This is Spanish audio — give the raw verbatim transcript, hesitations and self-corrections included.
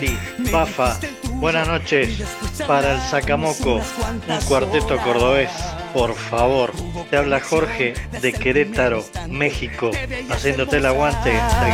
Bafa, buenas noches. Para el Sacamoco, un cuarteto cordobés, por favor. Te habla Jorge de Querétaro, México, haciéndote el aguante.